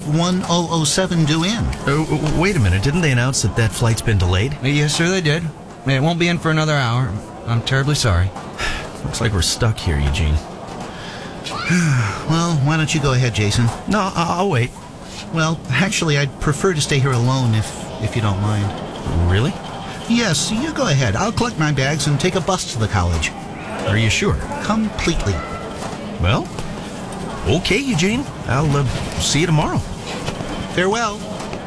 1007 due in. Wait a minute. Didn't they announce that flight's been delayed? Yes, sir, they did. It won't be in for another hour. I'm terribly sorry. Looks like we're stuck here, Eugene. Well, why don't you go ahead, Jason? No, I'll wait. Well, actually, I'd prefer to stay here alone if you don't mind. Really? Yes, you go ahead. I'll collect my bags and take a bus to the college. Are you sure? Completely. Well, okay, Eugene. I'll see you tomorrow. Farewell.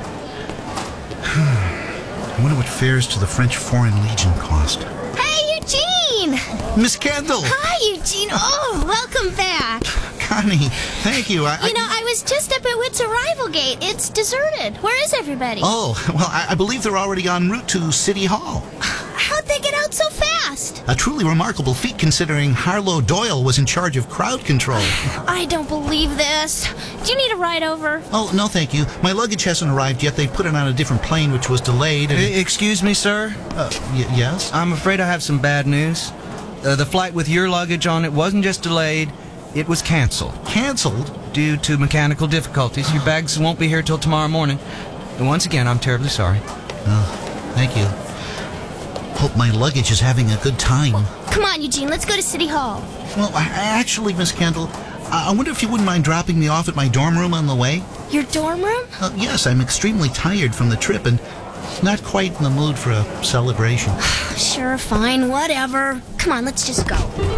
I wonder what fares to the French Foreign Legion cost. Hey, Eugene! Miss Kendall! Hi, Eugene. Oh, welcome back. Connie, thank you. I was just up at Witt's arrival gate. It's deserted. Where is everybody? Oh, well, I believe they're already en route to City Hall. How'd they get out so fast? A truly remarkable feat considering Harlow Doyle was in charge of crowd control. I don't believe this. Do you need a ride over? Oh, no, thank you. My luggage hasn't arrived yet. They put it on a different plane, which was delayed. And Excuse me, sir? Yes? I'm afraid I have some bad news. The flight with your luggage on it wasn't just delayed, it was canceled. Canceled? Due to mechanical difficulties. Your bags won't be here till tomorrow morning. And once again, I'm terribly sorry. Oh, thank you. Hope my luggage is having a good time. Come on, Eugene, let's go to City Hall. Well, actually, Miss Kendall, I wonder if you wouldn't mind dropping me off at my dorm room on the way? Your dorm room? Yes, I'm extremely tired from the trip and not quite in the mood for a celebration. Sure, fine, whatever. Come on, let's just go.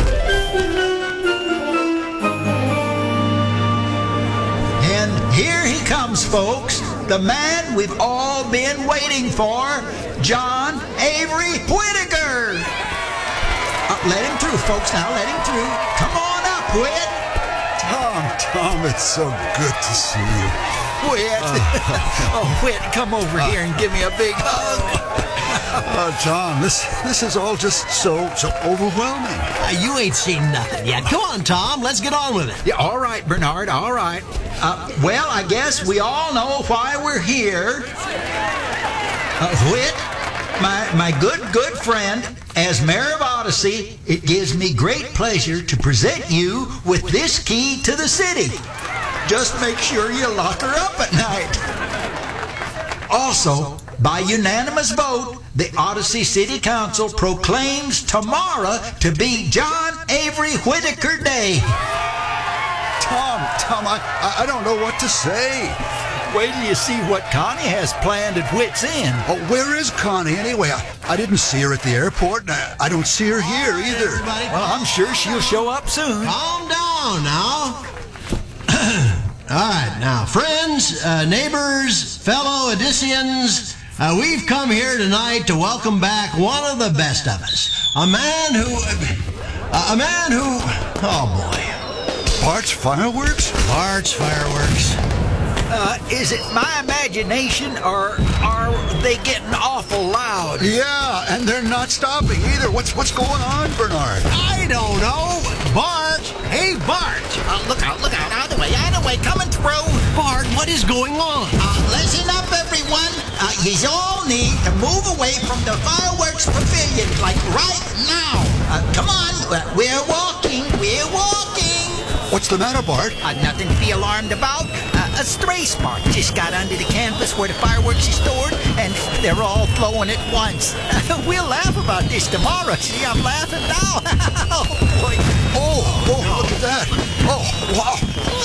And here he comes, folks. The man we've all been waiting for, John Avery Whittaker. Let him through, folks, now. Let him through. Come on up, Whit. Tom, it's so good to see you. Whit. Oh, Whit, come over here and give me a big hug. Tom, this is all just so overwhelming. You ain't seen nothing yet. Come on, Tom, let's get on with it. Yeah, all right, Bernard, all right. Well, I guess we all know why we're here. Whit, my good friend, as mayor of Odyssey, it gives me great pleasure to present you with this key to the city. Just make sure you lock her up at night. Also, by unanimous vote, the Odyssey City Council proclaims tomorrow to be John Avery Whittaker Day. Tom, I don't know what to say. Wait till you see what Connie has planned at Whit's End. Oh, where is Connie anyway? I didn't see her at the airport, and I don't see her here either. Everybody, Well, I'm sure she'll show up soon. calm down now. All right, now, friends, neighbors, fellow Odysseans, we've come here tonight to welcome back one of the best of us. A man who, oh boy. Bart's Fireworks? Bart's Fireworks. Is it my imagination, or are they getting awful loud? Yeah, and they're not stopping either. What's going on, Bernard? I don't know. Bart! Hey, Bart! Look out, out of the way, coming through. Bart, what is going on? Listen up, everyone. You all need to move away from the fireworks pavilion, like right now. Come on, we're walking. What's the matter, Bart? Nothing to be alarmed about. A stray spark just got under the canvas where the fireworks is stored, and they're all flowing at once. We'll laugh about this tomorrow. See, I'm laughing now. Oh, boy. Oh, look at that. Oh, wow.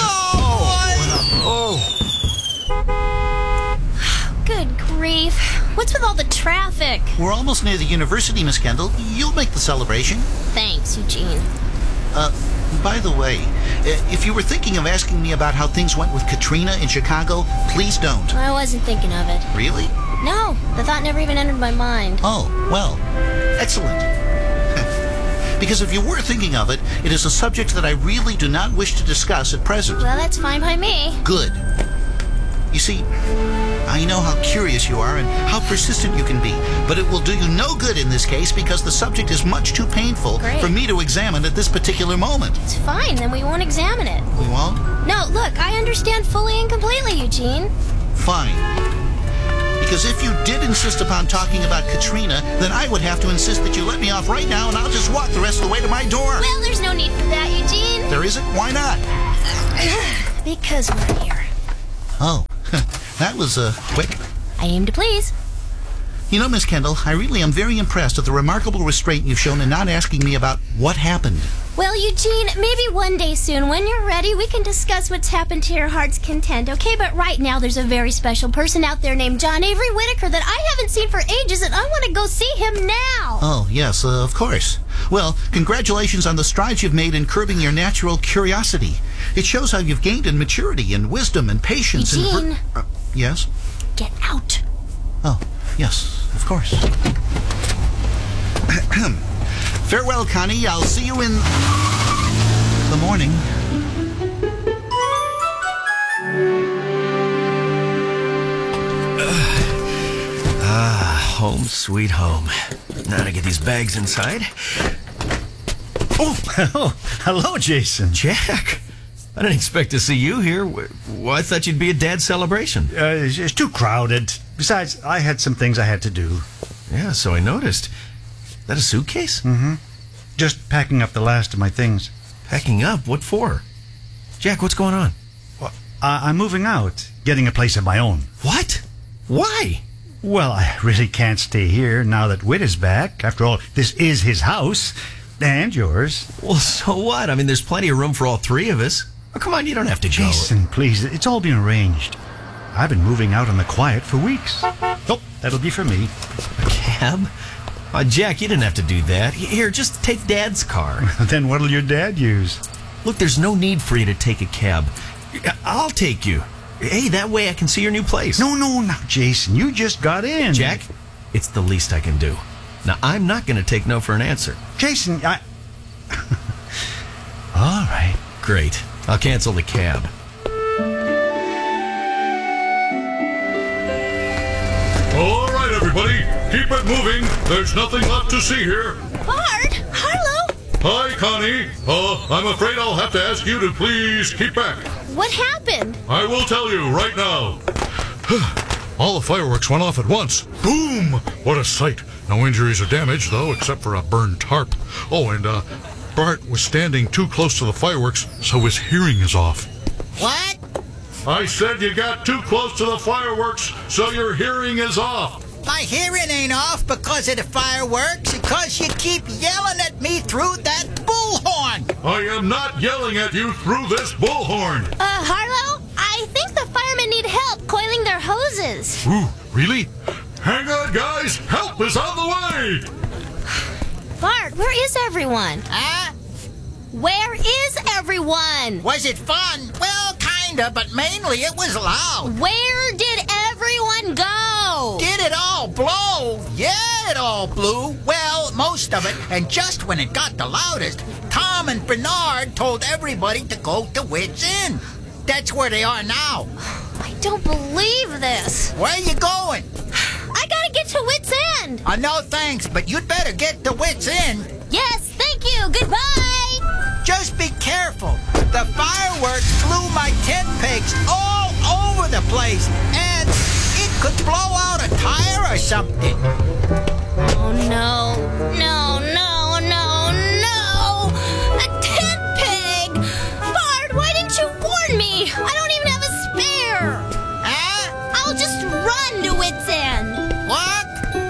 Oh. Good grief. What's with all the traffic? We're almost near the university, Miss Kendall. You'll make the celebration. Thanks, Eugene. By the way, if you were thinking of asking me about how things went with Katrina in Chicago, please don't. I wasn't thinking of it. Really? No, the thought never even entered my mind. Oh, well, excellent. Because if you were thinking of it, it is a subject that I really do not wish to discuss at present. Well, that's fine by me. Good. You see, I know how curious you are and how persistent you can be, but it will do you no good in this case because the subject is much too painful for me to examine at this particular moment. It's fine, then we won't examine it. We won't? No, look, I understand fully and completely, Eugene. Fine. Because if you did insist upon talking about Katrina, then I would have to insist that you let me off right now and I'll just walk the rest of the way to my door. Well, there's no need for that, Eugene. There isn't? Why not? Because we're here. Oh. that was, quick. I aim to please. You know, Miss Kendall, I really am very impressed at the remarkable restraint you've shown in not asking me about what happened. Well, Eugene, maybe one day soon, when you're ready, we can discuss what's happened to your heart's content, okay? But right now, there's a very special person out there named John Avery Whitaker that I haven't seen for ages, and I want to go see him now. Oh, yes, of course. Well, congratulations on the strides you've made in curbing your natural curiosity. It shows how you've gained in maturity and wisdom and patience Eugene. and... yes? Get out. Oh, yes, of course. Farewell, Connie. I'll see you in the morning. Home sweet home. Now to get these bags inside. Oh, hello, Jason. Jack, I didn't expect to see you here. Well, I thought you'd be at Dad's celebration. It's too crowded. Besides, I had some things I had to do. Yeah, so I noticed. That a suitcase? Mm-hmm. Just packing up the last of my things. Packing up? What for? Jack, what's going on? Well, I'm moving out, getting a place of my own. What? Why? Well, I really can't stay here now that Whit is back. After all, this is his house. And yours. Well, so what? I mean, there's plenty of room for all three of us. Oh, come on, you don't have to go. Jason, please, it's all been arranged. I've been moving out on the quiet for weeks. Oh, that'll be for me. A cab? Jack, you didn't have to do that. Here, just take Dad's car. Then what'll your dad use? Look, there's no need for you to take a cab. I'll take you. Hey, that way I can see your new place. No, Jason, you just got in. Jack, it's the least I can do. Now, I'm not going to take no for an answer. Jason, I... All right. Great. I'll cancel the cab. All right, everybody. Keep it moving. There's nothing left to see here. Bart! Harlow! Hi, Connie. I'm afraid I'll have to ask you to please keep back. What happened? I will tell you right now. All the fireworks went off at once. Boom! What a sight. No injuries or damage, though, except for a burned tarp. Oh, and Bart was standing too close to the fireworks, so his hearing is off. What? I said you got too close to the fireworks, so your hearing is off. My hearing ain't off because of the fireworks, because you keep yelling at me through that bullhorn. I am not yelling at you through this bullhorn. Harlow, I think the firemen need help coiling their hoses. Ooh, really? Hang on, guys. Help is on the way. Bart, where is everyone? Huh? Where is everyone? Was it fun? Well, kinda, but mainly it was loud. Where did everyone go? Did it all blow? Yeah, it all blew. Well, most of it. And just when it got the loudest, Tom and Bernard told everybody to go to Whit's Inn. That's where they are now. I don't believe this. Where are you going? I gotta get to Whit's End. No thanks, but you'd better get to Whit's Inn. Yes, thank you. Goodbye. Just be careful. The fireworks blew my tent pegs all over the place, and it could blow out a tire or something. Oh, no. No, no, no, no. A tent peg. Bart, why didn't you warn me? I don't even have a spare. Huh? I'll just run to Whit's End. What?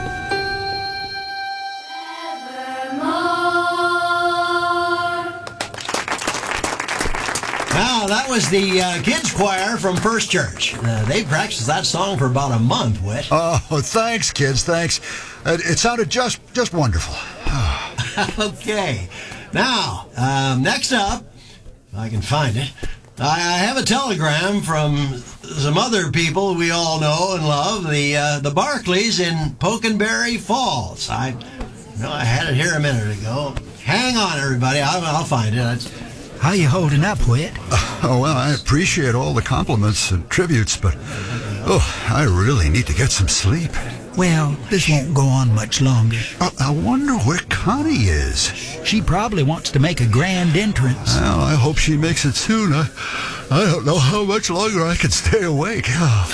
Now, that was the kids' choir from First Church. They practiced that song for about a month, Whit. Oh, thanks, kids, thanks. It sounded just wonderful. Okay. Now, next up, if I can find it, I have a telegram from some other people we all know and love, the Barclays in Pokenberry Falls. I had it here a minute ago. Hang on, everybody. I'll find it. How you holding up, Whit? Oh, well, I appreciate all the compliments and tributes, but, I really need to get some sleep. Well, this won't go on much longer. I wonder where Connie is. She probably wants to make a grand entrance. Well, I hope she makes it soon. I don't know how much longer I can stay awake.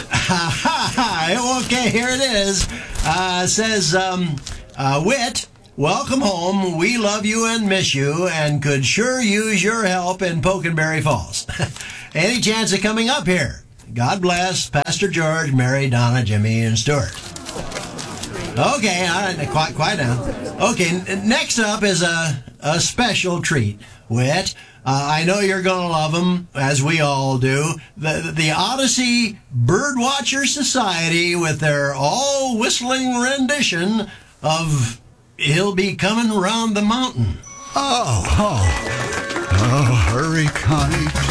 Okay, here it is. It says, Whit, welcome home. We love you and miss you and could sure use your help in Pokenberry Falls. Any chance of coming up here? God bless Pastor George, Mary, Donna, Jimmy, and Stuart. Okay, all right, quiet down. Okay, next up is a special treat, Whit. I know you're going to love them, as we all do. The Odyssey Birdwatcher Society with their all-whistling rendition of He'll Be Coming Round the Mountain. Oh, hurry, Connie.